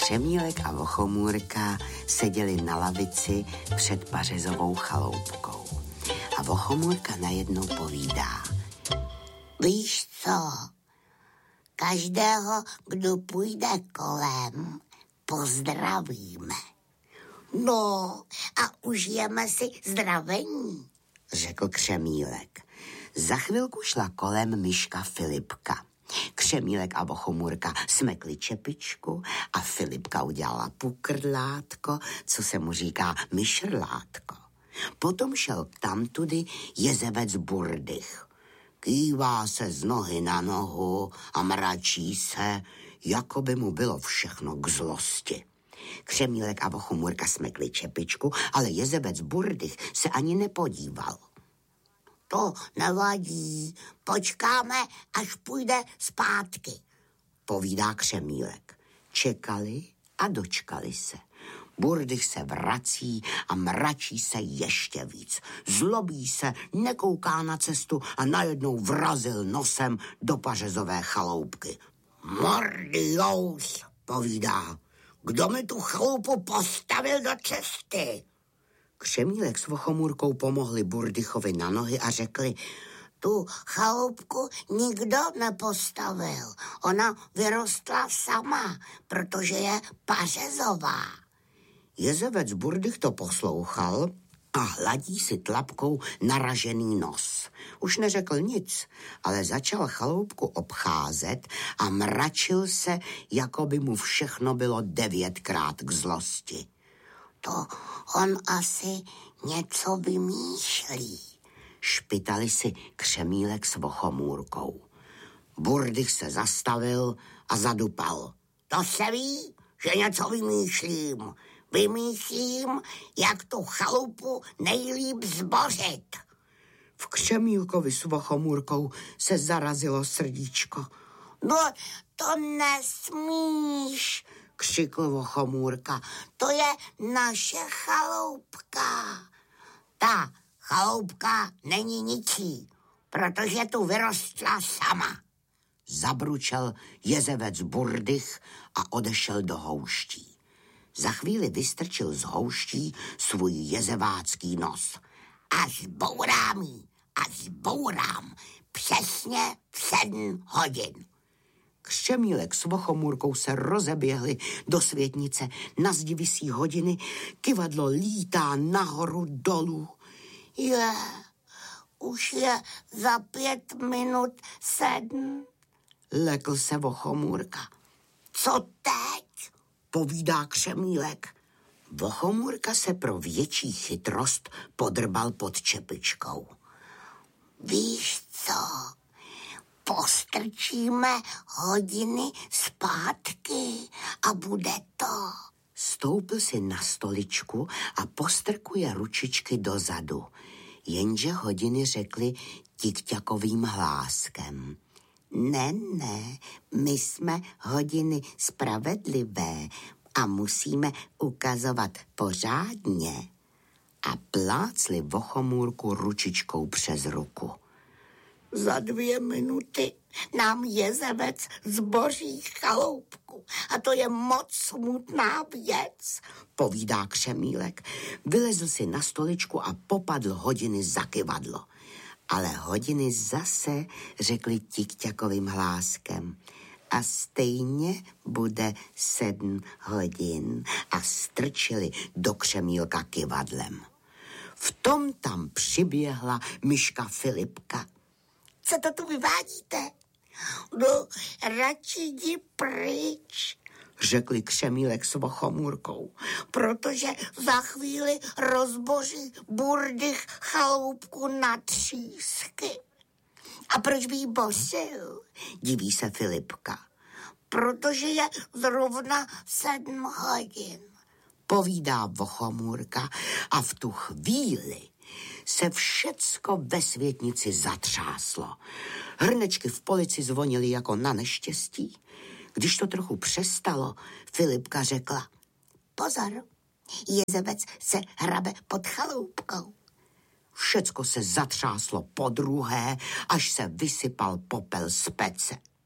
Křemílek a Vochomůrka seděli na lavici před pařezovou chaloupkou. A Vochomůrka najednou povídá. Víš co? Každého, kdo půjde kolem, pozdravíme. No, a užijeme si zdravení, řekl Křemílek. Za chvilku šla kolem myška Filipka. Křemílek a Vochomůrka smekli čepičku a Filipka udělala pukrdlátko, co se mu říká myšrlátko. Potom šel tamtudy jezevec Burdych. Kývá se z nohy na nohu a mračí se, jako by mu bylo všechno k zlosti. Křemílek a Vochomůrka smekli čepičku, ale jezevec Burdych se ani nepodíval. To nevadí, počkáme, až půjde zpátky, povídá Křemílek. Čekali a dočkali se. Burdych se vrací a mračí se ještě víc. Zlobí se, nekouká na cestu a najednou vrazil nosem do pařezové chaloupky. Mordious, povídá. Kdo mi tu chaloupu postavil do cesty? Křemílek s Vochomůrkou pomohli Burdychovi na nohy a řekli, tu chaloupku nikdo nepostavil. Ona vyrostla sama, protože je pařezová. Jezevec Burdych to poslouchal a hladí si tlapkou naražený nos. Už neřekl nic, ale začal chaloupku obcházet a mračil se, jako by mu všechno bylo 9krát k zlosti. To on asi něco vymýšlí, špitali si Křemílek s Vochomůrkou. Burdych se zastavil a zadupal. To se ví, že něco vymýšlím. Vymýšlím, jak tu chaloupu nejlíp zbořit. V Křemílkovi s Vochomůrkou se zarazilo srdíčko. No, to nesmíš, křikl Vochomůrka. To je naše chaloupka. Ta chaloupka není ničí, protože tu vyrostla sama. Zabručel jezevec Burdych a odešel do houští. Za chvíli vystrčil z houští svůj jezevácký nos. A zbourám přesně v 7 hodin. Křemílek s Vochomůrkou se rozeběhli do světnice. Na zdi visí hodiny, kyvadlo lítá nahoru dolů. Už je za 5 minut 7. Lekl se Vochomůrka. Co teď? Povídá Křemílek. Vochomůrka se pro větší chytrost podrbal pod čepičkou. Víš co? Postrčíme hodiny zpátky a bude to. Stoupil si na stoličku a postrkuje ručičky dozadu. Jenže hodiny řekly tikťakovým hláskem. Ne, my jsme hodiny spravedlivé a musíme ukazovat pořádně. A plácli Vochomůrku ručičkou přes ruku. Za 2 minuty nám jezevec zboří chaloupku a to je moc smutná věc, povídá Křemílek. Vylezl si na stoličku a popadl hodiny za kyvadlo. Ale hodiny zase řekli tikťakovým hláskem. A stejně bude 7 hodin a strčili do Křemílka kyvadlem. V tom tam přiběhla myška Filipka. Co to tu vyvádíte? No, radši jdi pryč, řekli Křemílek s Vochomůrkou. Protože za chvíli rozboří Burdych chaloupku na třísky. A proč by jí bořil? Diví se Filipka. Protože je zrovna 7 hodin, povídá Vochomůrka a v tu chvíli se všecko ve světnici zatřáslo. Hrnečky v polici zvonily jako na neštěstí. Když to trochu přestalo, Filipka řekla: Pozor, jezevec se hrabe pod chaloupkou. Všecko se zatřáslo podruhé, až se vysypal popel z pece.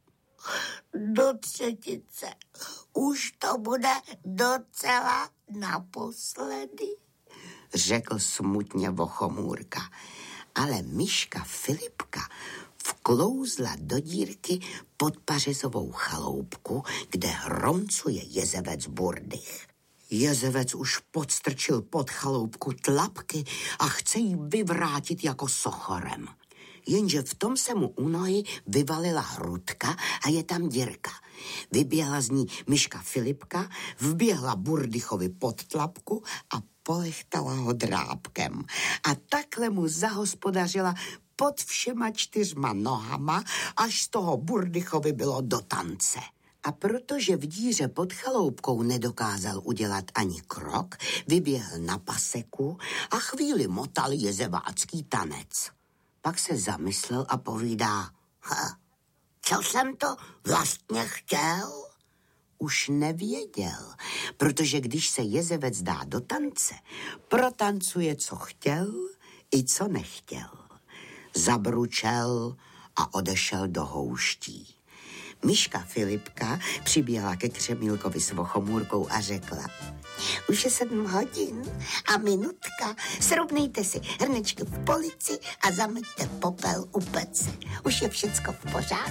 do třetice. Už to bude docela naposledy, řekl smutně Vochomůrka. Ale myška Filipka vklouzla do dírky pod pařezovou chaloupku, kde hromcuje jezevec Burdych. Jezevec už podstrčil pod chaloupku tlapky a chce jí vyvrátit jako sochorem. Jenže v tom se mu u nohy vyvalila hrudka a je tam dírka. Vyběhla z ní myška Filipka, vběhla Burdychovi pod tlapku a polechtala ho drápkem. A takhle mu zahospodařila pod všema 4 nohama, až z toho Burdychovi bylo do tance. A protože v díře pod chaloupkou nedokázal udělat ani krok, vyběhl na paseku a chvíli motal jezevácký tanec. Pak se zamyslel a povídá, co jsem to vlastně chtěl? Už nevěděl, protože když se jezevec dá do tance, protancuje, co chtěl i co nechtěl. Zabručel a odešel do houští. Myška Filipka přiběhla ke Křemílkovi s Vochomůrkou a řekla, už je 7 hodin a minutka, srovnejte si hrnečky v polici a zameťte popel u pece. Už je všecko v pořádku.